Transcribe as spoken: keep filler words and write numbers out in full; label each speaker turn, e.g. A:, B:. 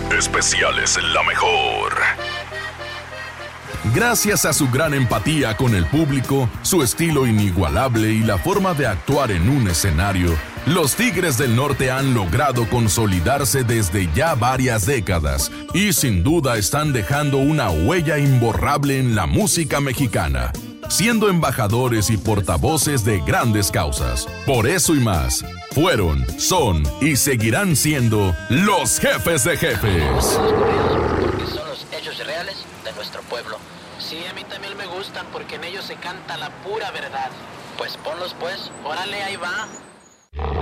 A: Especiales La Mejor.
B: Gracias a su gran empatía con el público, su estilo inigualable y la forma de actuar en un escenario, los Tigres del Norte han logrado consolidarse desde ya varias décadas y sin duda están dejando una huella imborrable en la música mexicana, siendo embajadores y portavoces de grandes causas. Por eso y más, fueron, son y seguirán siendo los jefes de jefes.
C: Porque son los hechos reales de nuestro pueblo. Sí, a mí también me gustan porque en ellos se canta la pura verdad. Pues ponlos pues, órale, ahí va.